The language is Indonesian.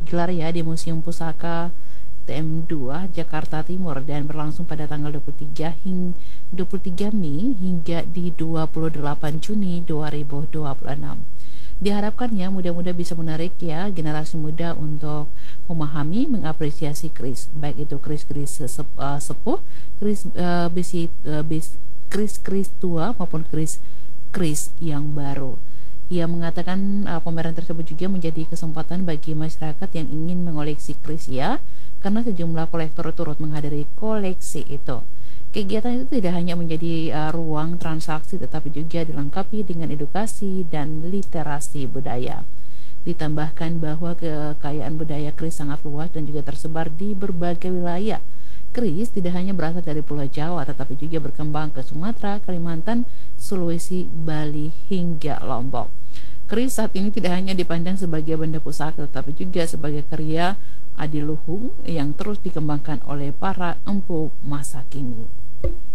digelar ya di Museum Pusaka TM2 Jakarta Timur dan berlangsung pada tanggal 23 Mei hingga di 28 Juni 2026. Diharapkannya mudah-mudah bisa menarik ya generasi muda untuk memahami, mengapresiasi keris, baik itu keris-keris sepuh, keris tua maupun keris yang baru. Ia mengatakan pameran tersebut juga menjadi kesempatan bagi masyarakat yang ingin mengoleksi keris ya, karena sejumlah kolektor turut menghadiri koleksi itu. Kegiatan itu tidak hanya menjadi ruang transaksi tetapi juga dilengkapi dengan edukasi dan literasi budaya. Ditambahkan bahwa kekayaan budaya keris sangat luas dan juga tersebar di berbagai wilayah. Keris tidak hanya berasal dari Pulau Jawa tetapi juga berkembang ke Sumatera, Kalimantan, Sulawesi, Bali hingga Lombok. Keris saat ini tidak hanya dipandang sebagai benda pusaka tetapi juga sebagai karya adiluhung yang terus dikembangkan oleh para empu masa kini.